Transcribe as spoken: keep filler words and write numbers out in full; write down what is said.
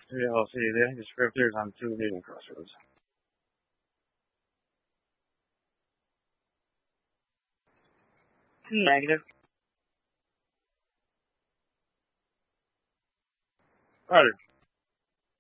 Yeah, I'll see. The scriptures on two leading crossroads. Negative. Roger.